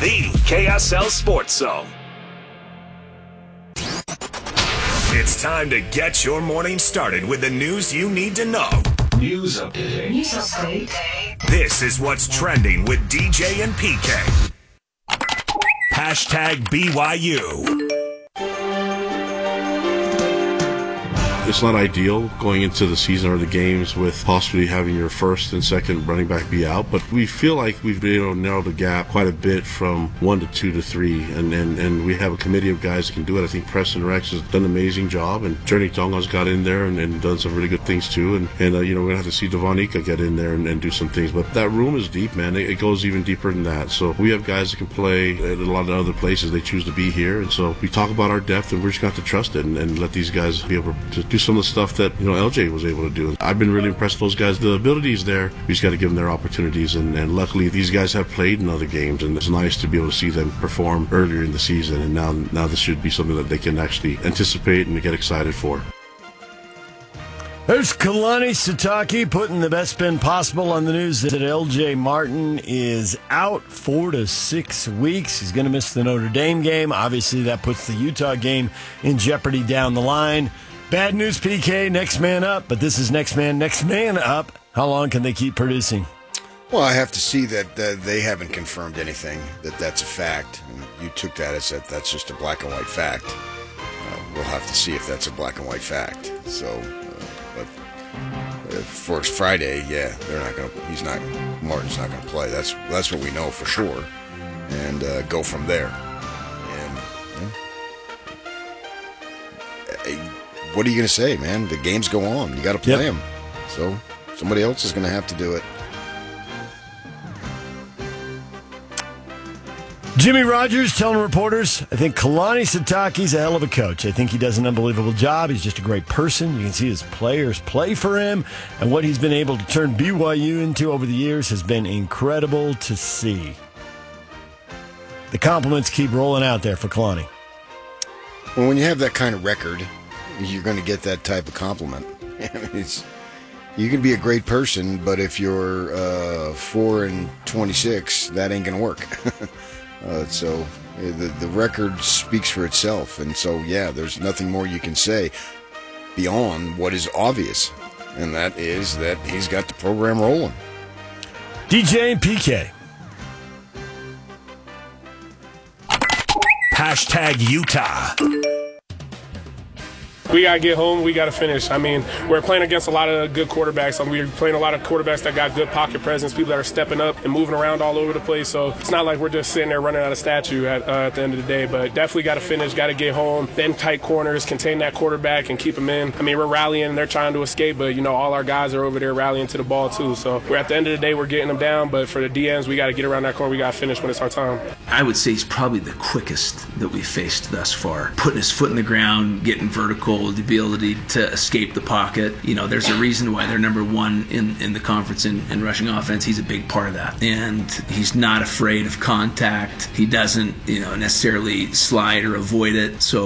the KSL Sports Zone. It's time to get your morning started with the news you need to know. News update. This is what's trending with DJ and PK. Hashtag BYU. It's not ideal going into the season or the games with possibly having your first and second running back be out, but we feel like we've been able to narrow the gap quite a bit from 1 to 2 to 3, and we have a committee of guys that can do it. I think Preston Rex has done an amazing job, and Journey Tonga's got in there and done some really good things too, and we're going to have to see Devon Ika get in there and do some things, but that room is deep, man. It goes even deeper than that, so we have guys that can play at a lot of other places. They choose to be here, and so we talk about our depth, and we're just going to have to trust it and let these guys be able to do some of the stuff that LJ was able to do. I've been really impressed with those guys. The ability is there. We just got to give them their opportunities, and luckily these guys have played in other games, and it's nice to be able to see them perform earlier in the season, and now this should be something that they can actually anticipate and get excited for. There's Kalani Sitake putting the best spin possible on the news that LJ Martin is out 4 to 6 weeks. He's going to miss the Notre Dame game. Obviously, that puts the Utah game in jeopardy down the line. Bad news, PK, next man up, but this is next man up. How long can they keep producing? Well, I have to see that they haven't confirmed anything, that's a fact. And you took that as that's just a black and white fact. We'll have to see if that's a black and white fact. So, but for Friday, yeah, Martin's not going to play. That's what we know for sure, and go from there. And what are you going to say, man? The games go on. You got to play them. So somebody else is going to have to do it. Jimmy Rogers telling reporters, I think Kalani Sitake's a hell of a coach. I think he does an unbelievable job. He's just a great person. You can see his players play for him, and what he's been able to turn BYU into over the years has been incredible to see. The compliments keep rolling out there for Kalani. Well, when you have that kind of record, you're going to get that type of compliment. You can be a great person, but if you're 4-26, that ain't going to work. So the record speaks for itself, and so there's nothing more you can say beyond what is obvious, and that is that he's got the program rolling. DJ and PK. Hashtag Utah. We got to get home. We got to finish. I mean, we're playing against a lot of good quarterbacks. We're playing a lot of quarterbacks that got good pocket presence, people that are stepping up and moving around all over the place. So it's not like we're just sitting there running out of statue at the end of the day. But definitely got to finish, got to get home, bend tight corners, contain that quarterback, and keep him in. I mean, we're rallying. They're trying to escape, but, all our guys are over there rallying to the ball, too. So we're at the end of the day, we're getting them down. But for the DNs, we got to get around that corner. We got to finish when it's our time. I would say he's probably the quickest that we've faced thus far. Putting his foot in the ground, getting vertical, the ability to escape the pocket. There's a reason why they're number one in the conference in rushing offense. He's a big part of that. And he's not afraid of contact. He doesn't, necessarily slide or avoid it. So